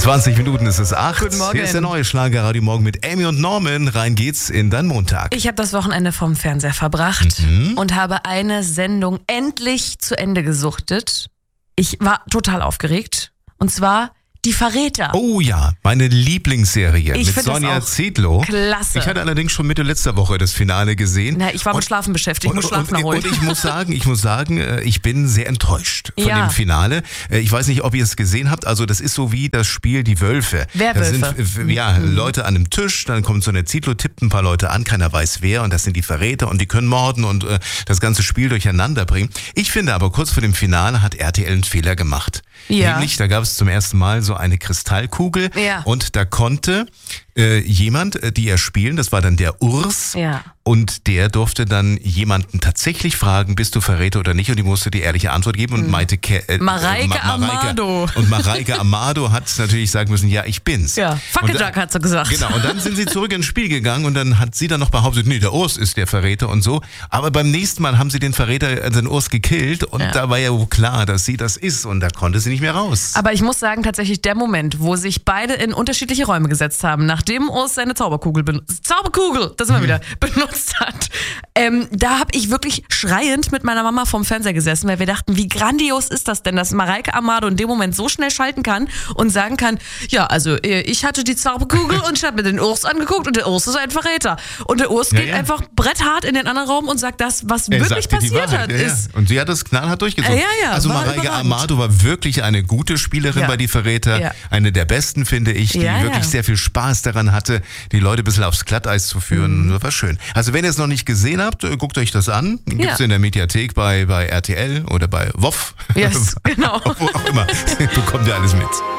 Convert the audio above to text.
20 Minuten ist es 8. Guten Morgen. Hier ist der neue Schlager-Radio Morgen mit Amy und Norman. Rein geht's in deinen Montag. Ich habe das Wochenende vom Fernseher verbracht und habe eine Sendung endlich zu Ende gesuchtet. Ich war total aufgeregt. Und zwar Die Verräter. Oh ja, meine Lieblingsserie Ich mit find das Sonja auch Zietlow. klasse. Ich hatte allerdings schon Mitte letzter Woche das Finale gesehen. Na, ich war mit Schlafen beschäftigt, muss Schlaf nachholen. Und ich muss sagen, ich bin sehr enttäuscht von dem Finale. Ich weiß nicht, ob ihr es gesehen habt. Also das ist so wie das Spiel Die Wölfe. Werwölfe. Da sind Leute an einem Tisch, dann kommt so eine Zietlow, tippt ein paar Leute an, keiner weiß wer, und das sind die Verräter und die können morden und das ganze Spiel durcheinander bringen. Ich finde aber, kurz vor dem Finale hat RTL einen Fehler gemacht. Ja. Nämlich, da gab es zum ersten Mal so eine Kristallkugel und da konnte jemand die erspielen, das war dann der Urs, und der durfte dann jemanden tatsächlich fragen, bist du Verräter oder nicht, und die musste die ehrliche Antwort geben und meinte Mareike Amado. Und Mareike Amado hat natürlich sagen müssen, ja, ich bin's. Ja, Fackeljack hat sie gesagt. Genau, und dann sind sie zurück ins Spiel gegangen und dann hat sie dann noch behauptet, nee, der Urs ist der Verräter und so, aber beim nächsten Mal haben sie den Verräter, den Urs gekillt und da war ja wohl klar, dass sie das ist, und da konnte sie nicht mehr raus. Aber ich muss sagen, tatsächlich der Moment, wo sich beide in unterschiedliche Räume gesetzt haben, nachdem Urs seine Zauberkugel benutzt hat, da habe ich wirklich schreiend mit meiner Mama vorm Fernseher gesessen, weil wir dachten, wie grandios ist das denn, dass Mareike Amado in dem Moment so schnell schalten kann und sagen kann, ja, also ich hatte die Zauberkugel und ich habe mir den Urs angeguckt und der Urs ist ein Verräter. Und der Urs geht einfach bretthart in den anderen Raum und sagt das, was wirklich passiert hat. Ist. Und sie hat das knallhart durchgezogen. Also Mareike Amado war wirklich eine gute Spielerin bei Die Verräter, eine der besten, finde ich, die wirklich sehr viel Spaß daran hatte, die Leute ein bisschen aufs Glatteis zu führen. Das war schön. Also wenn ihr es noch nicht gesehen habt, guckt euch das an. Gibt's in der Mediathek bei RTL oder bei WOF. Yes, genau. Wo auch immer. Bekommt ihr alles mit.